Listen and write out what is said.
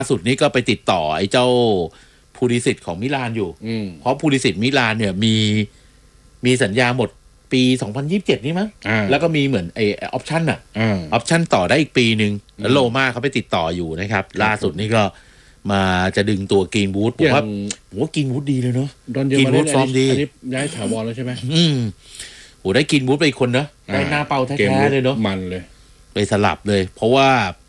สุดนี้ก็ไปติดต่อไอ้เจ้าพูลิสิตของมิลานอยู่เพราะพูลิสิตมิลานเนี่ยมีสัญญาหมดปี2027นี่มั้งแล้วก็มีเหมือนไอ้ออปชั่นออปชั่นต่อได้อีกปีนึงแล้วโรม่าเขาไปติดต่ออยู่นะครับล่าสุดนี่ก็มาจะดึงตัวกรีนวูดผมว่ากรีนวูดดีเลยเนาะกรีนวูดฟอร์มดีอันนี้ย้ายถาวรแล้วใช่ไหมได้กรีนวูดไปอีกคนเนาะได้หน้าเป้าแท้ๆเลยเนาะมันเลยไปสลับเลยเพราะว่า